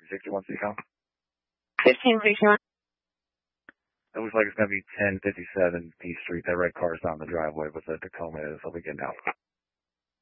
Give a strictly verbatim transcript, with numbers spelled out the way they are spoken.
sixty-one Seacom. fifteen sixty-one. It looks like it's going to be ten fifty-seven P Street. That red car is not in the driveway, but the Tacoma is. I'll be getting out.